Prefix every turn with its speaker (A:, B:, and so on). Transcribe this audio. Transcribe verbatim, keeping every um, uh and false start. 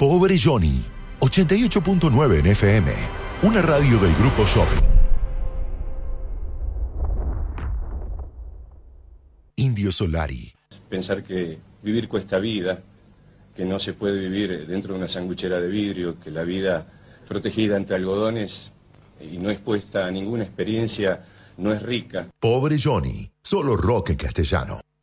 A: Pobre Johnny, ochenta y ocho punto nueve en F M, una radio del Grupo Shopping. Indio Solari.
B: Pensar que vivir cuesta vida, que no se puede vivir dentro de una sanguchera de vidrio, que la vida protegida entre algodones y no expuesta a ninguna experiencia no es rica.
A: Pobre Johnny, solo rock en castellano.